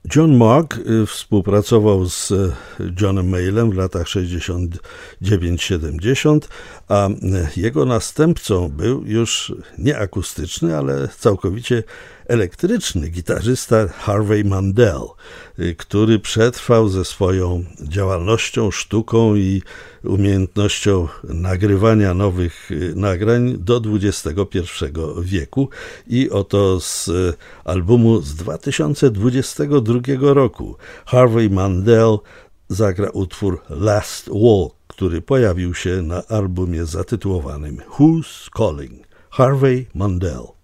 John Mark współpracował z Johnem Mayallem w latach 69-70, a jego następcą był już nie akustyczny, ale całkowicie elektryczny gitarzysta Harvey Mandel, który przetrwał ze swoją działalnością, sztuką i umiejętnością nagrywania nowych nagrań do XXI wieku i oto z albumu z 2022 roku Harvey Mandel zagra utwór Last Walk, który pojawił się na albumie zatytułowanym Who's Calling? Harvey Mandel.